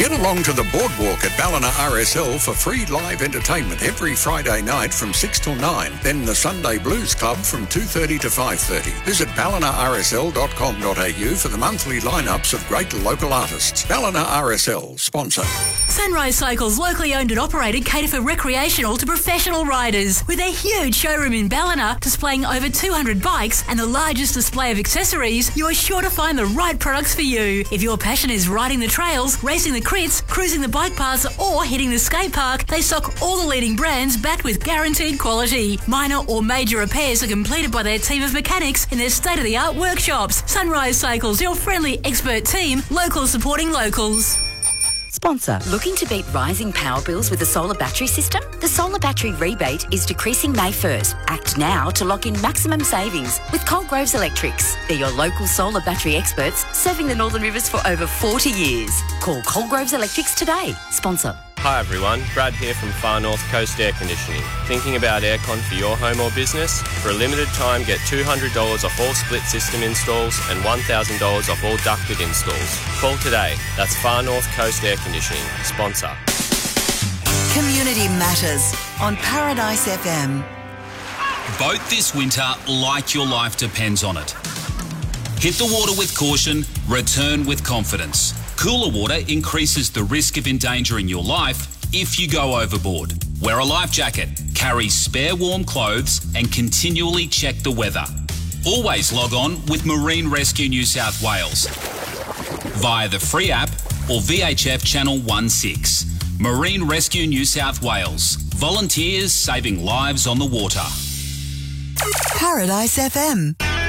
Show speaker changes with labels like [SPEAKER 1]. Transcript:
[SPEAKER 1] Get along to the boardwalk at Ballina RSL for free live entertainment every Friday night from 6 till 9. Then the Sunday Blues Club from 2:30 to 5:30. Visit ballinarsl.com.au for the monthly lineups of great local artists. Ballina RSL, sponsor.
[SPEAKER 2] Sunrise Cycles, locally owned and operated, cater for recreational to professional riders. With their huge showroom in Ballina, displaying over 200 bikes and the largest display of accessories, you are sure to find the right products for you. If your passion is riding the trails, racing the crits, cruising the bike paths or hitting the skate park, they stock all the leading brands backed with guaranteed quality. Minor or major repairs are completed by their team of mechanics in their state-of-the-art workshops. Sunrise Cycles, your friendly expert team, locals supporting locals.
[SPEAKER 3] Sponsor. Looking to beat rising power bills with a solar battery system? The solar battery rebate is decreasing May 1st. Act now to lock in maximum savings with Coldgroves Electrics. They're your local solar battery experts serving the Northern Rivers for over 40 years. Call Coldgroves Electrics today. Sponsor.
[SPEAKER 4] Hi everyone, Brad here from Far North Coast Air Conditioning. Thinking about aircon for your home or business? For a limited time, get $200 off all split system installs and $1,000 off all ducted installs. Call today. That's Far North Coast Air Conditioning. Sponsor.
[SPEAKER 5] Community Matters on Paradise FM.
[SPEAKER 6] Boat this winter like your life depends on it. Hit the water with caution, return with confidence. Cooler water increases the risk of endangering your life if you go overboard. Wear a life jacket, carry spare warm clothes and continually check the weather. Always log on with Marine Rescue New South Wales via the free app or VHF Channel 16. Marine Rescue New South Wales. Volunteers saving lives on the water.
[SPEAKER 5] Paradise FM.